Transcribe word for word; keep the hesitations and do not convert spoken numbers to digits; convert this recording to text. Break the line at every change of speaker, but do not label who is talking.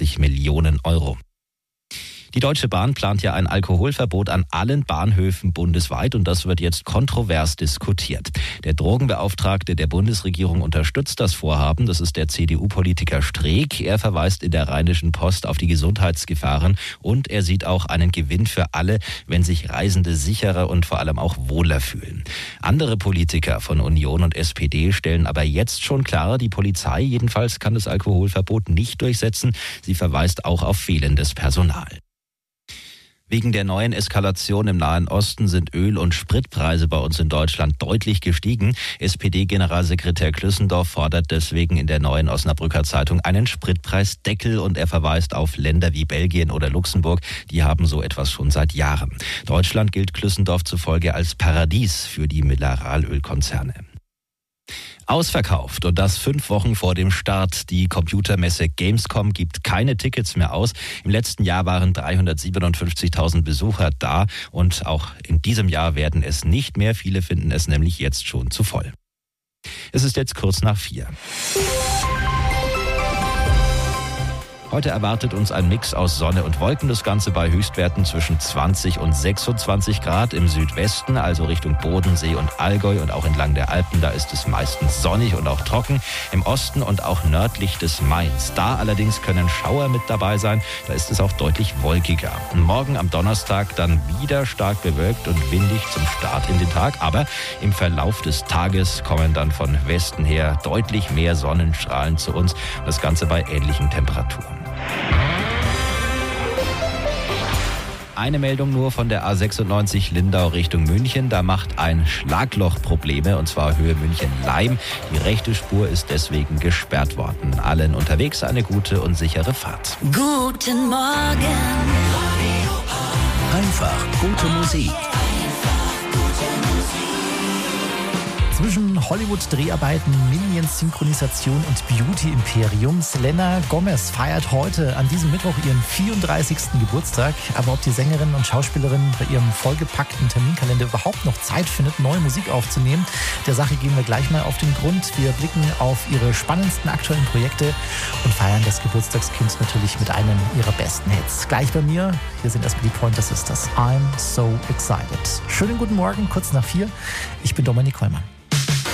fünfzig Millionen Euro. Die Deutsche Bahn plant ja ein Alkoholverbot an allen Bahnhöfen bundesweit und das wird jetzt kontrovers diskutiert. Der Drogenbeauftragte der Bundesregierung unterstützt das Vorhaben. Das ist der C D U-Politiker Streeck. Er verweist in der Rheinischen Post auf die Gesundheitsgefahren und er sieht auch einen Gewinn für alle, wenn sich Reisende sicherer und vor allem auch wohler fühlen. Andere Politiker von Union und S P D stellen aber jetzt schon klar, die Polizei jedenfalls kann das Alkoholverbot nicht durchsetzen. Sie verweist auch auf fehlendes Personal. Wegen der neuen Eskalation im Nahen Osten sind Öl- und Spritpreise bei uns in Deutschland deutlich gestiegen. S P D-Generalsekretär Klüssendorf fordert deswegen in der neuen Osnabrücker Zeitung einen Spritpreisdeckel und er verweist auf Länder wie Belgien oder Luxemburg. Die haben so etwas schon seit Jahren. Deutschland gilt Klüssendorf zufolge als Paradies für die Mineralölkonzerne. Ausverkauft und das fünf Wochen vor dem Start. Die Computermesse Gamescom gibt keine Tickets mehr aus. Im letzten Jahr waren dreihundertsiebenundfünfzigtausend Besucher da und auch in diesem Jahr werden es nicht mehr. Viele finden es nämlich jetzt schon zu voll. Es ist jetzt kurz nach vier. Heute erwartet uns ein Mix aus Sonne und Wolken, das Ganze bei Höchstwerten zwischen zwanzig und sechsundzwanzig Grad im Südwesten, also Richtung Bodensee und Allgäu und auch entlang der Alpen, da ist es meistens sonnig und auch trocken. Im Osten und auch nördlich des Mains, da allerdings können Schauer mit dabei sein, da ist es auch deutlich wolkiger. Morgen am Donnerstag dann wieder stark bewölkt und windig zum Start in den Tag, aber im Verlauf des Tages kommen dann von Westen her deutlich mehr Sonnenstrahlen zu uns, das Ganze bei ähnlichen Temperaturen. Eine Meldung nur von der A sechsundneunzig Lindau Richtung München. Da macht ein Schlagloch Probleme und zwar Höhe München-Leim. Die rechte Spur ist deswegen gesperrt worden. Allen unterwegs eine gute und sichere Fahrt.
Guten Morgen.
Einfach gute Musik.
Zwischen Hollywood-Dreharbeiten, Minions-Synchronisation und Beauty-Imperium. Selena Gomez feiert heute an diesem Mittwoch ihren vierunddreißigsten Geburtstag. Aber ob die Sängerin und Schauspielerin bei ihrem vollgepackten Terminkalender überhaupt noch Zeit findet, neue Musik aufzunehmen, der Sache gehen wir gleich mal auf den Grund. Wir blicken auf ihre spannendsten aktuellen Projekte und feiern das Geburtstagskind natürlich mit einem ihrer besten Hits. Gleich bei mir, hier sind erstmal die Pointer Sisters. I'm so excited. Schönen guten Morgen, kurz nach vier. Ich bin Dominik Kollmann.